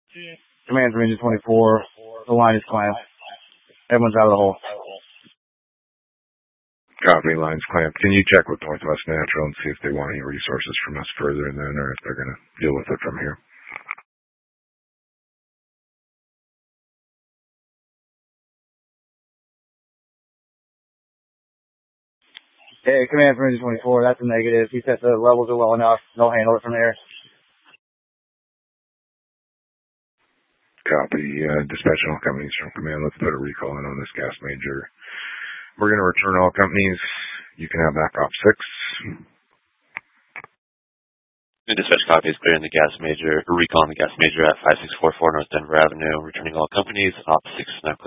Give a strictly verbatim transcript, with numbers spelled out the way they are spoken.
Command from Engine twenty-four. The line is clamped. Everyone's out of the hole. Copy, line's clamped. Can you check with Northwest Natural and see if they want any resources from us further then, or if they're going to deal with it from here? Hey, Command from Engine twenty-four, that's a negative. He said the levels are well enough. They'll handle it from there. Copy. Uh, dispatch all companies from command. Let's put a recall in on this gas major. We're going to return all companies. You can have back op six. The dispatch copy is clearing the gas major, recalling the gas major at five six four four North Denver Avenue, returning all companies. Op six is now clear.